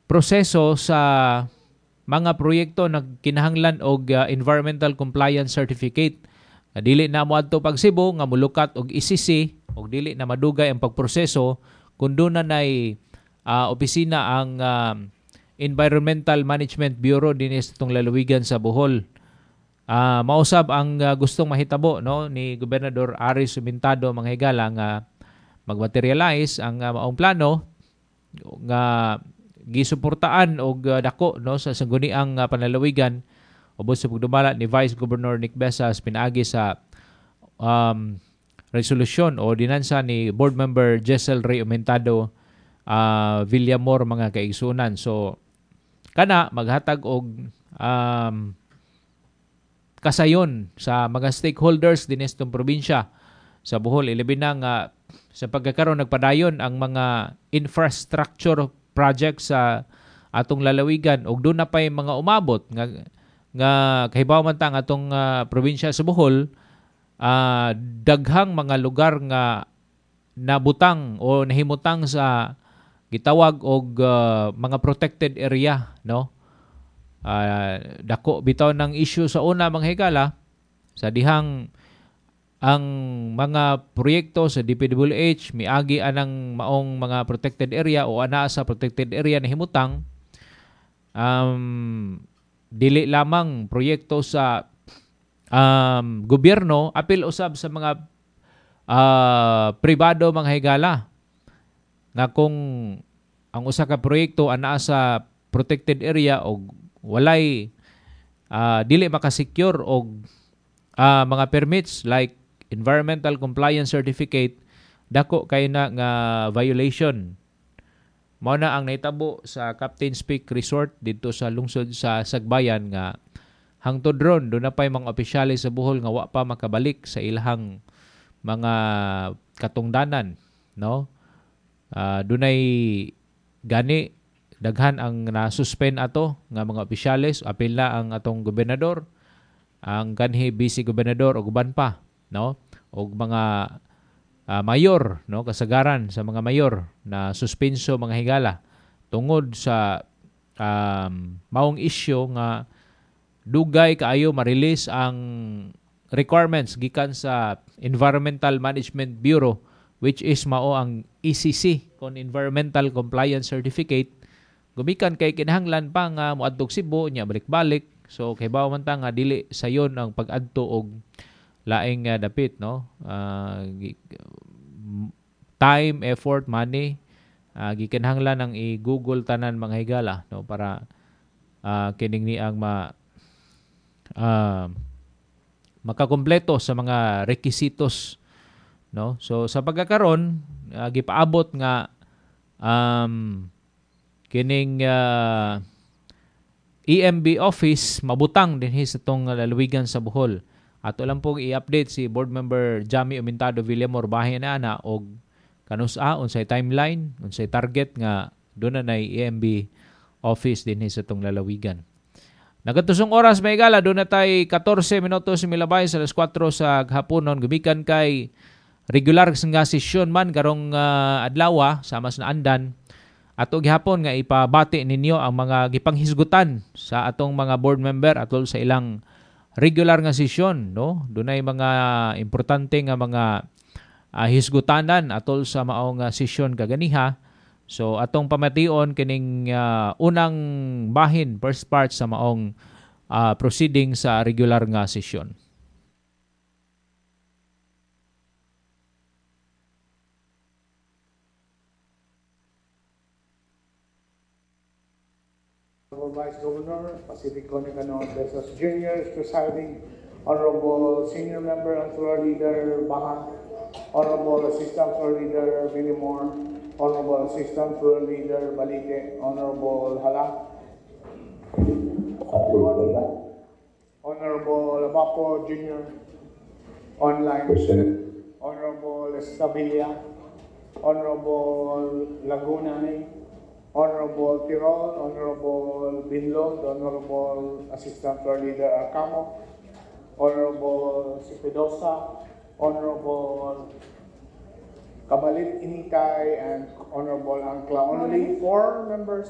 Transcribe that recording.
proseso sa mga proyekto na kinahanglan og environmental compliance certificate. Dili na mo adto pagsibo nga mulukat og ICC og dili na madugay ang pagproseso kun doon na nay opisina ang Environmental Management Bureau dinhi sa itong lalawigan sa Bohol. Mausab ang gustong mahitabo no ni Gobernador Aris Humintado mga higala nga magmaterialize ang maong plano nga gisuportaan og dako no sa sangguniang panlalawigan ubos sa pagdumala ni Vice Governor Nick Besas pinaagi sa resolusyon o ordinansa ni Board Member Jessel Ray Humintado Villamor mga kaigsunan. So kana maghatag og kasayon sa mga stakeholders din sa probinsya sa Bohol. Ilabin na nga sa pagkakaroon nagpadayon ang mga infrastructure projects sa atong lalawigan ug doon na pay mga umabot nga kahibaw man ta atong probinsya sa Bohol, daghang mga lugar nga nabutang o nahimutang sa gitawag og mga protected area no. Dako bitaw ng issue sa una mga higala sa dihang ang mga proyekto sa DPWH miagi anang maong mga protected area o ana sa protected area na himutang dili lamang proyekto sa gobyerno apil usab sa mga pribado mga higala nga kung ang usa ka proyekto ana sa protected area o walay dili makasecure og mga permits like environmental compliance certificate, dako kay na nga violation. Mao na ang naitabo sa Captain's Peak Resort dito sa lungsod sa Sagbayan nga hangtod ron do na pay mga opisyales sa Bohol nga wa pa makabalik sa ilahang mga katungdanan no. Dunay gani daghan ang na-suspend ato nga mga opisyales, apil na ang atong gobernador, ang kanhi vice gobernador ug uban pa no og mga mayor no kasagaran sa mga mayor na suspenso mga higala tungod sa maong issue nga dugay kaayo ma-release ang requirements gikan sa Environmental Management Bureau which is mao ang ECC kon Environmental Compliance Certificate gumikan kay kinahanglan pa nga moadtog Cebu nya balik-balik. So kay bawo man ta nga dili sayon ang pag-adto og laing dapit no. Time, effort, money gikinahanglan ang i-Google tanan mga higala no para kining ni ang makakompleto sa mga requisitos no. So sa pagkakaron gipaabot nga kining EMB office mabutang dinhi sa tong lalawigan sa Bohol. Ato lang pong i-update si Board Member Jamie Humintado Villamor bahin na og kanusa unsay timeline, unsay target nga doon na EMB office dinhi sa tong lalawigan. Nagatusong oras may gala doon na tay 14 minutos milabay sa 4 sa haponon gumikan kay regular nga sesyon man karong adlaw sama sa andan. Ato gihapon nga ipabati ninyo ang mga gipanghisgutan sa atong mga board member atol sa ilang regular nga sesyon no. Dunay mga importante nga mga hisgutanan atol sa maong sesyon kaganiha. So atong pamation kining unang bahin first part sa maong proceeding sa regular nga sesyon. Vice Governor, Pacifico Nicano Besas Jr. is presiding. Honorable Senior Member and Floor Leader Baha, Honorable Assistant Floor Leader Villamor, Honorable Assistant Floor Leader Balite, Honorable Hala, Honorable Abapo Jr. Online, Honorable Estabilia, Honorable Laguna, Honorable Tirol, Honorable Binlod, Honorable Assistant Floor Leader Arcamo, Honorable Sipidosa, Honorable Kabalit Initay, and Honorable Angkla. Only 4 members